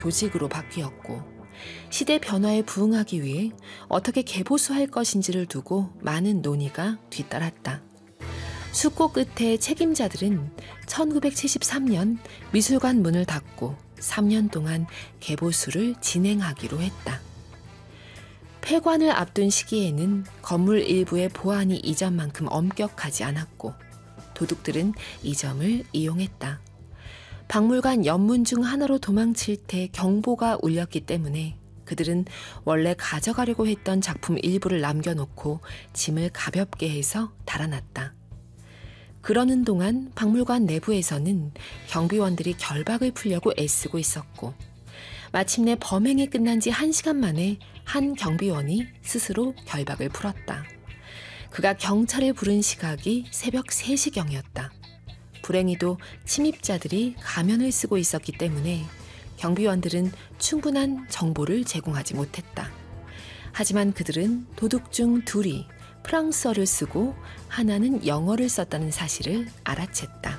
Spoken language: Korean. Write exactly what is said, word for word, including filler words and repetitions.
조직으로 바뀌었고 시대 변화에 부응하기 위해 어떻게 개보수할 것인지를 두고 많은 논의가 뒤따랐다. 숙고 끝에 책임자들은 천구백칠십삼 년 미술관 문을 닫고 삼 년 동안 개보수를 진행하기로 했다. 폐관을 앞둔 시기에는 건물 일부의 보안이 이전만큼 엄격하지 않았고 도둑들은 이 점을 이용했다. 박물관 연문 중 하나로 도망칠 때 경보가 울렸기 때문에 그들은 원래 가져가려고 했던 작품 일부를 남겨놓고 짐을 가볍게 해서 달아났다. 그러는 동안 박물관 내부에서는 경비원들이 결박을 풀려고 애쓰고 있었고 마침내 범행이 끝난 지 한 시간 만에 한 경비원이 스스로 결박을 풀었다. 그가 경찰을 부른 시각이 새벽 세 시경이었다. 불행히도 침입자들이 가면을 쓰고 있었기 때문에 경비원들은 충분한 정보를 제공하지 못했다. 하지만 그들은 도둑 중 둘이 프랑스어를 쓰고 하나는 영어를 썼다는 사실을 알아챘다.